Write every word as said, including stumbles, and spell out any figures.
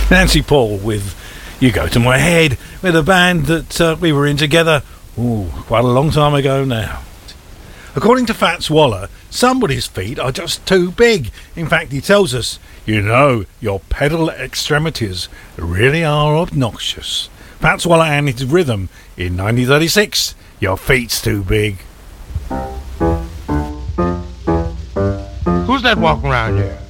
Nancy Paul with You Go To My Head, with a band that uh, we were in together, ooh, quite a long time ago now. According to Fats Waller, somebody's feet are just too big. In fact, he tells us, you know, your pedal extremities really are obnoxious. Fats Waller and his rhythm in nineteen thirty-six, Your Feet's Too Big. Who's that walking around here?